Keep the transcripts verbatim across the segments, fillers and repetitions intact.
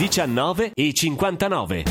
diciannove e cinquantanove.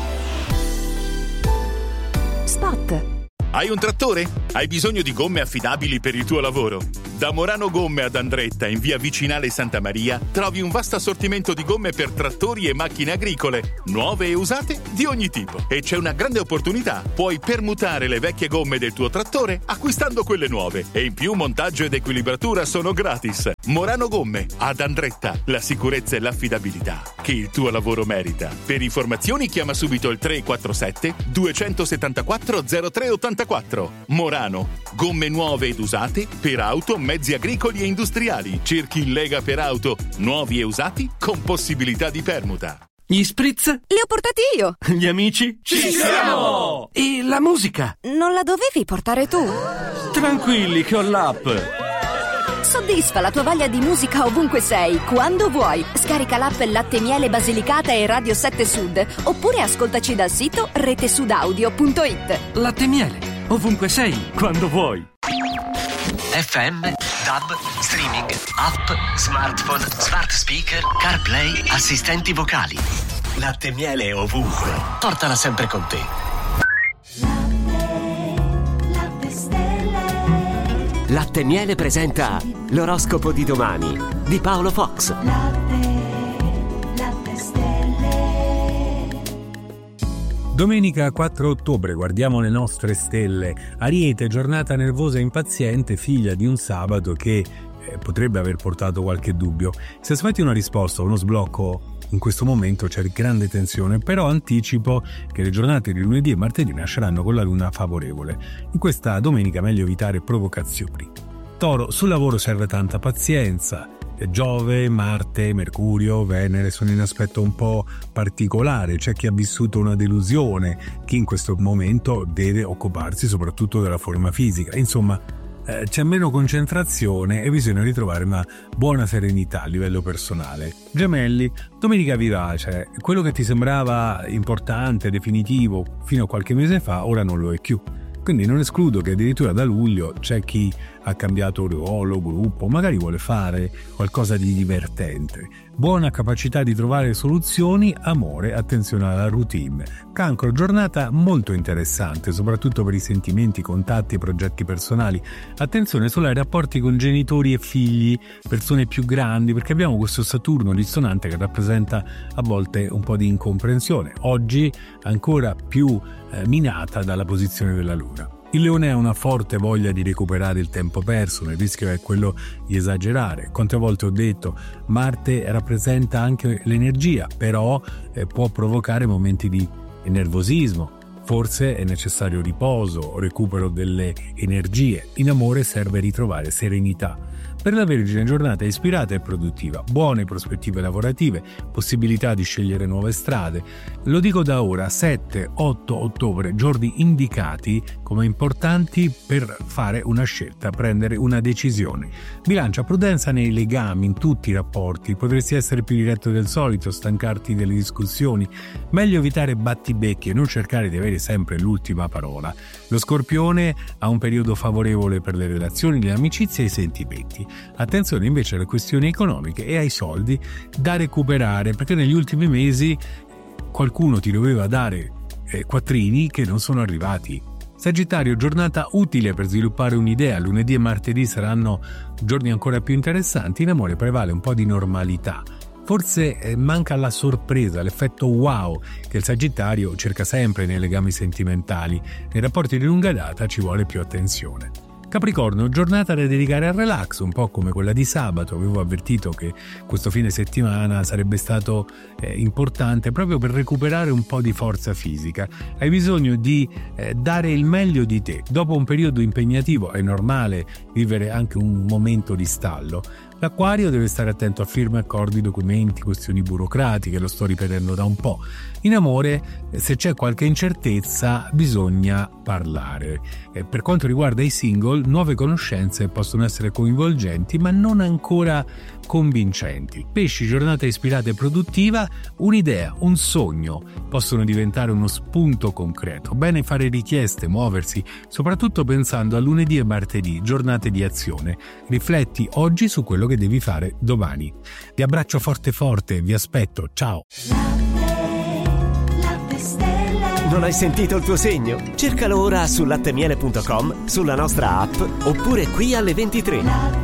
Spot. Hai un trattore? Hai bisogno di gomme affidabili per il tuo lavoro? Da Morano Gomme ad Andretta, in via Vicinale Santa Maria, trovi un vasto assortimento di gomme per trattori e macchine agricole, nuove e usate di ogni tipo. E c'è una grande opportunità: puoi permutare le vecchie gomme del tuo trattore acquistando quelle nuove. E in più montaggio ed equilibratura sono gratis. Morano Gomme ad Andretta, la sicurezza e l'affidabilità che il tuo lavoro merita. Per informazioni chiama subito il tre quattro sette due sette quattro zero tre otto quattro. Morano, gomme nuove ed usate per auto, mezzi agricoli e industriali. Cerchi in Lega per auto, nuovi e usati con possibilità di permuta. Gli spritz? Li ho portati io. Gli amici? Ci siamo! E la musica? Non la dovevi portare tu? Tranquilli che ho l'app. Soddisfa la tua voglia di musica ovunque sei, quando vuoi. Scarica l'app Latte Miele Basilicata e Radio sette Sud, oppure ascoltaci dal sito retesudaudio punto it. Latte Miele, ovunque sei, quando vuoi. F M, D A B, streaming, app, smartphone, smart speaker, CarPlay, assistenti vocali. Latte Miele ovunque. Portala sempre con te. Latte Miele presenta l'oroscopo di domani di Paolo Fox. Latte, latte stelle. Domenica quattro ottobre, guardiamo le nostre stelle. Ariete, giornata nervosa e impaziente, figlia di un sabato che eh, potrebbe aver portato qualche dubbio. Se aspetti una risposta o uno sblocco, in questo momento c'è grande tensione, però anticipo che le giornate di lunedì e martedì nasceranno con la luna favorevole. In questa domenica meglio evitare provocazioni. Toro, sul lavoro serve tanta pazienza. Giove, Marte, Mercurio, Venere sono in aspetto un po' particolare. C'è chi ha vissuto una delusione, chi in questo momento deve occuparsi soprattutto della forma fisica. Insomma, eh, c'è meno concentrazione e bisogna ritrovare una buona serenità a livello personale. Gemelli, domenica vivace. Quello che ti sembrava importante, definitivo fino a qualche mese fa, ora non lo è più. Quindi non escludo che addirittura da luglio c'è chi ha cambiato ruolo, gruppo, magari vuole fare qualcosa di divertente. Buona capacità di trovare soluzioni, amore, attenzione alla routine. Cancro, giornata molto interessante, soprattutto per i sentimenti, contatti e progetti personali. Attenzione solo ai rapporti con genitori e figli, persone più grandi, perché abbiamo questo Saturno dissonante che rappresenta a volte un po' di incomprensione. Oggi ancora più eh, minata dalla posizione della Luna. Il Leone ha una forte voglia di recuperare il tempo perso, il rischio è quello di esagerare. Quante volte ho detto, Marte rappresenta anche l'energia, però eh, può provocare momenti di nervosismo. Forse è necessario riposo, recupero delle energie. In amore serve ritrovare serenità. Per la Vergine, giornata ispirata e produttiva, buone prospettive lavorative, possibilità di scegliere nuove strade. Lo dico da ora, sette otto ottobre, giorni indicati come importanti per fare una scelta, prendere una decisione. Bilancia, prudenza nei legami, in tutti i rapporti, potresti essere più diretto del solito, stancarti delle discussioni. Meglio evitare battibecchi e non cercare di avere sempre l'ultima parola. Lo Scorpione ha un periodo favorevole per le relazioni, le amicizie e i sentimenti. Attenzione invece alle questioni economiche e ai soldi da recuperare, perché negli ultimi mesi qualcuno ti doveva dare eh, quattrini che non sono arrivati. Sagittario, giornata utile per sviluppare un'idea. Lunedì e martedì saranno giorni ancora più interessanti. In amore prevale un po' di normalità. Forse eh, manca la sorpresa, l'effetto wow che il Sagittario cerca sempre nei legami sentimentali. Nei rapporti di lunga data ci vuole più attenzione. Capricorno, giornata da dedicare al relax, un po' come quella di sabato. Avevo avvertito che questo fine settimana sarebbe stato eh, importante proprio per recuperare un po' di forza fisica. Hai bisogno di eh, dare il meglio di te. Dopo un periodo impegnativo è normale vivere anche un momento di stallo. L'Acquario deve stare attento a firme, accordi, documenti, questioni burocratiche, lo sto ripetendo da un po'. In amore, se c'è qualche incertezza, bisogna parlare. Eh, per quanto riguarda i single, nuove conoscenze possono essere coinvolgenti, ma non ancora convincenti. Pesci, giornata ispirata e produttiva, un'idea, un sogno possono diventare uno spunto concreto. Bene fare richieste, muoversi, soprattutto pensando a lunedì e martedì, giornate di azione. Rifletti oggi su quello che che devi fare domani. Vi abbraccio forte forte, vi aspetto, ciao! Non hai sentito il tuo segno? Cercalo ora su lattemiele punto com, sulla nostra app oppure qui alle ventitré.